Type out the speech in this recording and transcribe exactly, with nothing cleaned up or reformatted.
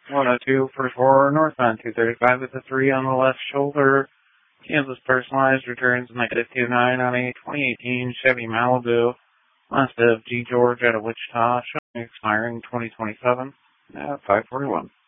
one oh two for four northbound, two thirty-five with a three on the left shoulder. Kansas personalized returns negative two nine on a twenty eighteen Chevy Malibu. West of G. George out of Wichita, showing expiring twenty twenty-seven at five forty-one.